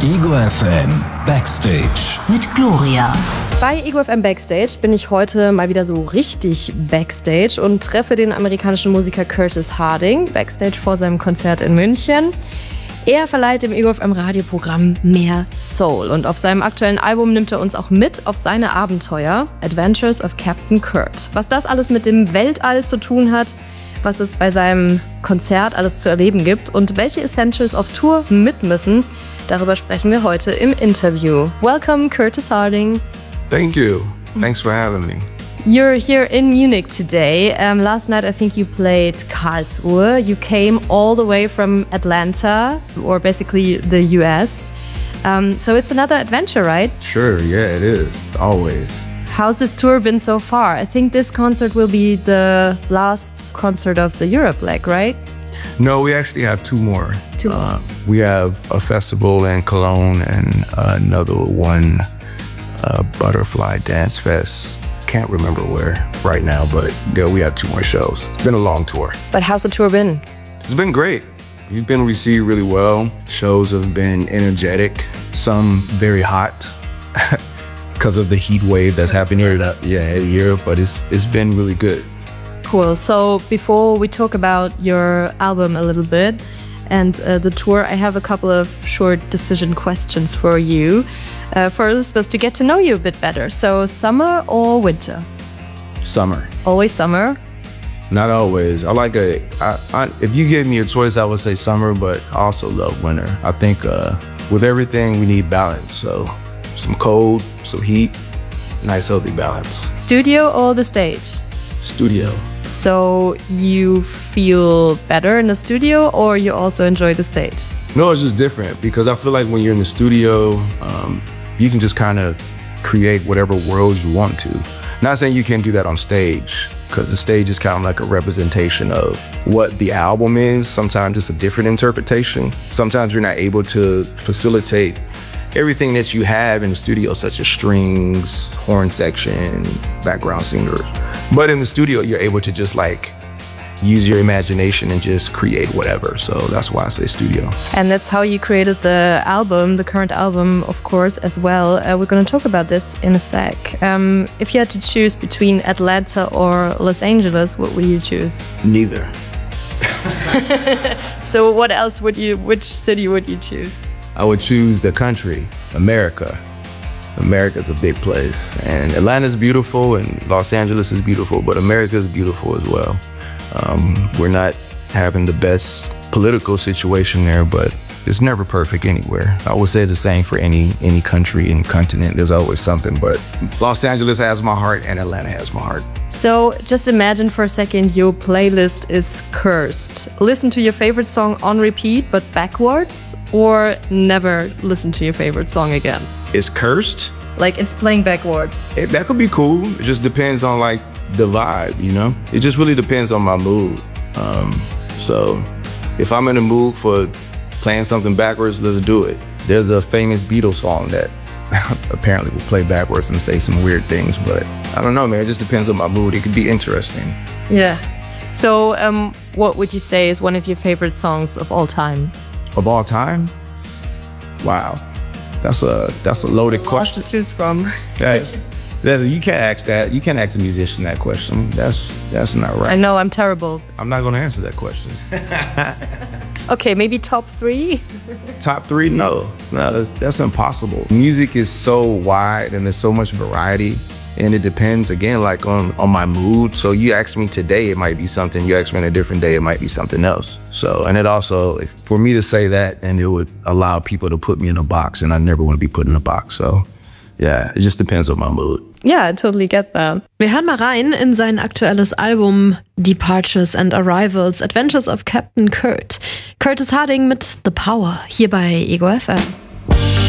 Ego FM Backstage mit Gloria. Bei Ego FM Backstage bin ich heute mal wieder so richtig Backstage und treffe den amerikanischen Musiker Curtis Harding Backstage vor seinem Konzert in München. Er verleiht dem Ego FM Radioprogramm mehr Soul und auf seinem aktuellen Album nimmt er uns auch mit auf seine Abenteuer Adventures of Captain Kurt. Was das alles mit dem Weltall zu tun hat, was es bei seinem Konzert alles zu erleben gibt und welche Essentials auf Tour mit müssen, darüber sprechen wir heute im Interview. Welcome, Curtis Harding. Thank you. Thanks for having me. You're here in Munich today. Last night I think you played Karlsruhe. You came all the way from Atlanta, or basically the US. So it's another adventure, right? Sure, yeah, it is. Always. How's this tour been so far? I think this concert will be the last concert of the Europe leg, right? No, we actually have two more. Two more. We have a festival in Cologne and another one, Butterfly Dance Fest. Can't remember where right now, but yeah, we have two more shows. It's been a long tour. But how's the tour been? It's been great. We've been received really well. Shows have been energetic, some very hot because of the heat wave that's happening here in Europe, but it's been really good. Cool. So before we talk about your album a little bit and the tour, I have a couple of short decision questions for you. First is to get to know you a bit better. So summer or winter? Summer. Always summer? Not always. If you gave me a choice, I would say summer, but I also love winter. I think with everything, we need balance. So some cold, some heat, nice healthy balance. Studio or the stage? Studio. So you feel better in the studio or you also enjoy the stage? No, it's just different because I feel like when you're in the studio, you can just kind of create whatever world you want to. Not saying you can't do that on stage, because the stage is kind of like a representation of what the album is. Sometimes it's a different interpretation. Sometimes you're not able to facilitate everything that you have in the studio, such as strings, horn section, background singers. But in the studio, you're able to just like use your imagination and just create whatever. So that's why I say studio. And that's how you created the album, the current album, of course, as well. We're going to talk about this in a sec. If you had to choose between Atlanta or Los Angeles, what would you choose? Neither. So what else which city would you choose? I would choose the country, America. America's a big place. And Atlanta's beautiful and Los Angeles is beautiful, but America's beautiful as well. We're not having the best political situation there, but it's never perfect anywhere. I would say the same for any country, any continent. There's always something, but Los Angeles has my heart and Atlanta has my heart. So just imagine for a second your playlist is cursed. Listen to your favorite song on repeat, but backwards, or never listen to your favorite song again. It's cursed? Like it's playing backwards. That could be cool. It just depends on like the vibe, you know? It just really depends on my mood. So if I'm in the mood for playing something backwards, let's do it. There's a famous Beatles song that apparently will play backwards and say some weird things, but I don't know, man. It just depends on my mood. It could be interesting. Yeah. So what would you say is one of your favorite songs of all time? Of all time? Wow. That's a loaded question. Lots to choose from. You can't ask that. You can't ask a musician that question. That's not right. I know, I'm terrible. I'm not going to answer that question. Okay, maybe top 3? Top 3? No, that's impossible. Music is so wide and there's so much variety, and it depends again like on my mood. So you ask me today, it might be something. You ask me on a different day, it might be something else. So, and it also, for me to say that, and it would allow people to put me in a box, and I never want to be put in a box. So yeah, it just depends on my mood. Yeah, I totally get that. Wir hören mal rein in sein aktuelles Album Departures and Arrivals, Adventures of Captain Kurt. Curtis Harding mit The Power, hier bei Ego FM.